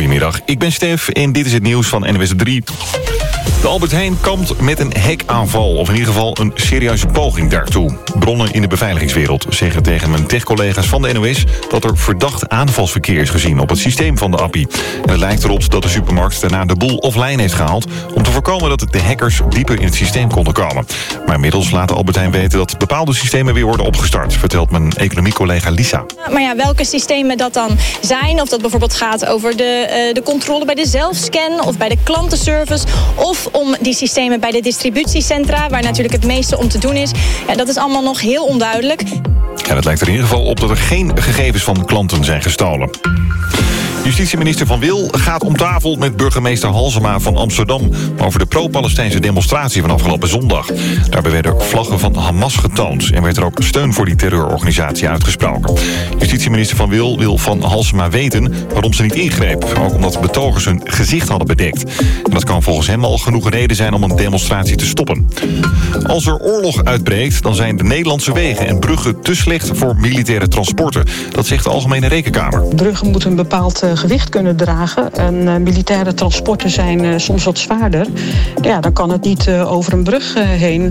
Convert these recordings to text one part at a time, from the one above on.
Goedemiddag, ik ben Stef en dit is het nieuws van NWS 3. De Albert Heijn kampt met een hackaanval, of in ieder geval een serieuze poging daartoe. Bronnen in de beveiligingswereld zeggen tegen mijn tech-collega's van de NOS... dat er verdacht aanvalsverkeer is gezien op het systeem van de appie. En het lijkt erop dat de supermarkt daarna de boel offline heeft gehaald... om te voorkomen dat de hackers dieper in het systeem konden komen. Maar inmiddels laat de Albert Heijn weten dat bepaalde systemen weer worden opgestart... vertelt mijn economiecollega Lisa. Maar ja, welke systemen dat dan zijn, of dat bijvoorbeeld gaat over de controle bij de zelfscan... of bij de klantenservice, of om die systemen bij de distributiecentra... waar natuurlijk het meeste om te doen is. Ja, dat is allemaal nog heel onduidelijk. En het lijkt er in ieder geval op dat er geen gegevens van klanten zijn gestolen. Justitieminister Van Wil gaat om tafel met burgemeester Halsema van Amsterdam... over de pro-Palestijnse demonstratie van afgelopen zondag. Daarbij werden vlaggen van Hamas getoond... en werd er ook steun voor die terreurorganisatie uitgesproken. Justitieminister Van Wil wil van Halsema weten waarom ze niet ingreep. Ook omdat betogers hun gezicht hadden bedekt. En dat kan volgens hem al genoeg reden zijn om een demonstratie te stoppen. Als er oorlog uitbreekt, dan zijn de Nederlandse wegen en bruggen te slecht voor militaire transporten. Dat zegt de Algemene Rekenkamer. Bruggen moeten een bepaald gewicht kunnen dragen. En militaire transporten zijn soms wat zwaarder. Ja, dan kan het niet over een brug heen.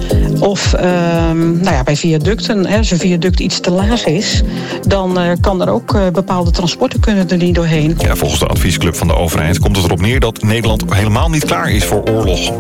Of bij viaducten, als een viaduct iets te laag is... dan kan er ook bepaalde transporten kunnen er niet doorheen. Ja, volgens de adviesclub van de overheid komt het erop neer... dat Nederland helemaal niet klaar is voor oorlog.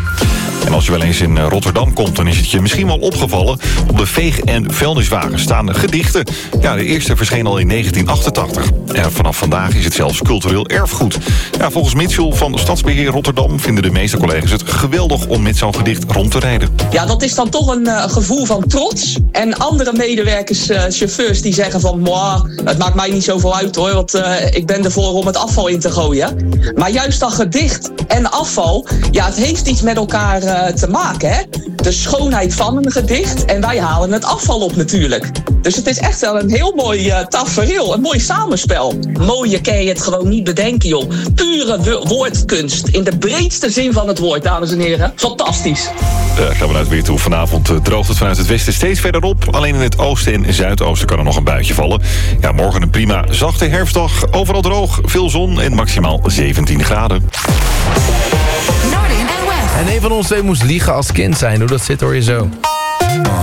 En als je wel eens in Rotterdam komt, dan is het je misschien wel opgevallen. Op de veeg- en vuilniswagen staan gedichten. Ja, de eerste verscheen al in 1988. En vanaf vandaag is het zelfs cultureel erfgoed. Ja, volgens Mitchell van Stadsbeheer Rotterdam vinden de meeste collega's het geweldig om met zo'n gedicht rond te rijden. Ja, dat is dan toch een gevoel van trots. En andere medewerkers, chauffeurs, die zeggen van... het maakt mij niet zoveel uit hoor, want ik ben ervoor om het afval in te gooien. Maar juist dat gedicht en afval, ja, het heeft iets met elkaar te maken, hè? De schoonheid van een gedicht en wij halen het afval op natuurlijk. Dus het is echt wel een heel mooi tafereel, een mooi samenspel. Mooier kan je het gewoon niet bedenken, joh. Pure woordkunst, in de breedste zin van het woord, dames en heren. Fantastisch. Gaan we naar het weer toe. Vanavond droogt het vanuit het westen steeds verder op. Alleen in het oosten en zuidoosten kan er nog een buitje vallen. Ja, morgen een prima zachte herfstdag. Overal droog, veel zon en maximaal 17 graden. En een van ons twee moest liegen als kind zijn. Hoe dat zit hoor je zo.